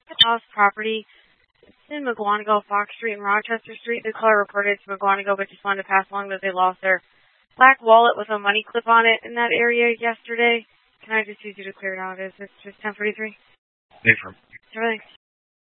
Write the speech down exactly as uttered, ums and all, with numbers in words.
house property. It's in McGuanago, Fox Street and Rochester Street. The caller reported to McGuanago, but just wanted to pass along that they lost their black wallet with a money clip on it in that area yesterday. Can I just use you to clear it out? Is it just ten forty-three? Affirm. Everything.